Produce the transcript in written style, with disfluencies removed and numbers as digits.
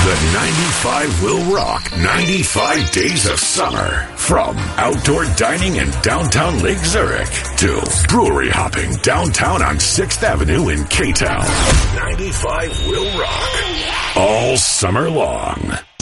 The 95 will rock 95 days of summer. From outdoor dining in downtown Lake Zurich to brewery hopping downtown on 6th Avenue in K-Town. 95 will rock all summer long.